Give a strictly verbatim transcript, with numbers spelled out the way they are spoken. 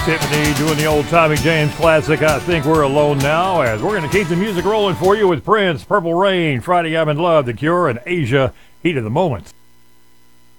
Tiffany doing the old Tommy James classic, I Think We're Alone Now, as we're going to keep the music rolling for you with Prince, Purple Rain, Friday I'm in Love, The Cure, and Asia, Heat of the Moment.